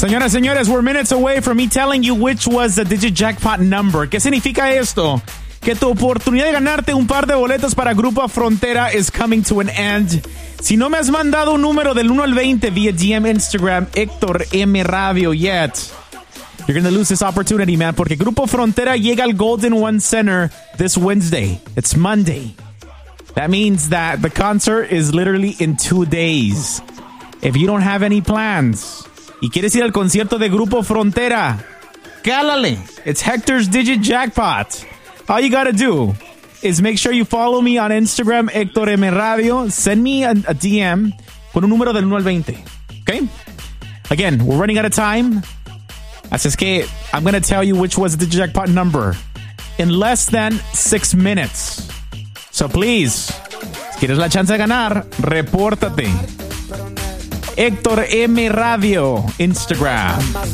Señoras, señores, we're minutes away from me telling you which was the digit jackpot number. ¿Qué significa esto? Que tu oportunidad de ganarte un par de boletos para Grupo Frontera is coming to an end. Si no me has mandado un número del 1 al 20 via DM Instagram, Héctor M. Radio yet, you're going to lose this opportunity, man, porque Grupo Frontera llega al Golden One Center this Wednesday. It's Monday. That means that the concert is literally in 2 days. If you don't have any plans y quieres ir al concierto de Grupo Frontera, cálale. It's Hector's Digit Jackpot. All you gotta do is make sure you follow me on Instagram, Héctor M. Radio. Send me a DM con un número del 1 al 20. Okay? Again, we're running out of time. Así es que I'm going to tell you which was the jackpot number in less than 6 minutes. So please, si quieres la chance de ganar, repórtate. Héctor M. Radio, Instagram.